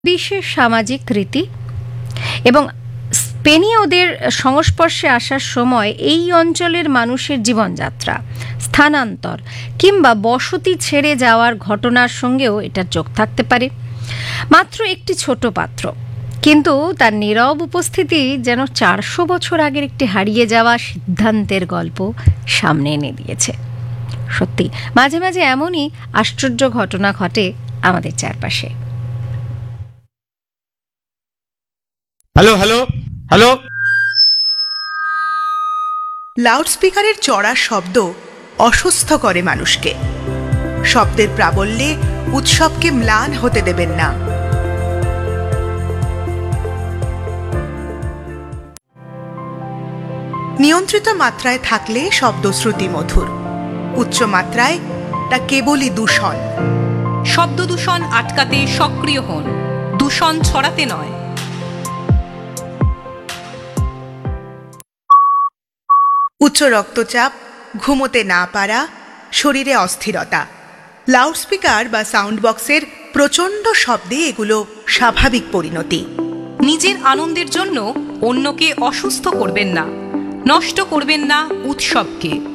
বিশেষ সামাজিক রীতি এবং স্পেনীয়দের সংস্পর্শে আসার সময় এই অঞ্চলের মানুষের জীবনযাত্রা, স্থানান্তর কিংবা বসতি ছেড়ে যাওয়ার ঘটনার সঙ্গেও এটার যোগ থাকতে পারে। মাত্র একটি ছোট পাত্র, কিন্তু তার নীরব উপস্থিতি যেন 400 বছর আগের একটি হারিয়ে যাওয়া সিদ্ধান্তের গল্প সামনে এনে দিয়েছে। সত্যি মাঝে মাঝে এমনই আশ্চর্য ঘটনা ঘটে আমাদের চারপাশে। Hello hello hello. লাউডস্পিকারের চড়া শব্দ অসুস্থ করে মানুষকে। শব্দের প্রাবল্যে উৎসবকে ম্লান হতে দেবেন না। নিয়ন্ত্রিত মাত্রায় থাকলে শব্দ শ্রুতি মধুর, উচ্চ মাত্রায় তা কেবলই দূষণ। শব্দ দূষণ আটকাতে সক্রিয় হন, দূষণ ছড়াতে নয়। উচ্চ রক্তচাপ, ঘুমোতে না পারা, শরীরে অস্থিরতা, লাউডস্পিকার বা সাউন্ড বক্সের প্রচণ্ড শব্দে এগুলো স্বাভাবিক পরিণতি। নিজের আনন্দের জন্য অন্যকে অসুস্থ করবেন না, নষ্ট করবেন না উৎসবকে।